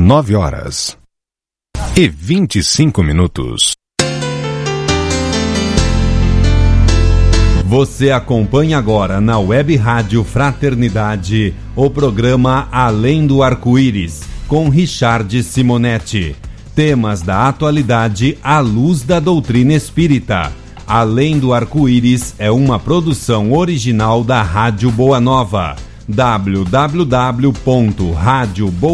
9h25. Você acompanha agora na Web Rádio Fraternidade o programa Além do Arco-Íris, com Richard Simonetti. Temas da atualidade à luz da doutrina espírita. Além do Arco-Íris é uma produção original da Rádio Boa Nova. www.radioboa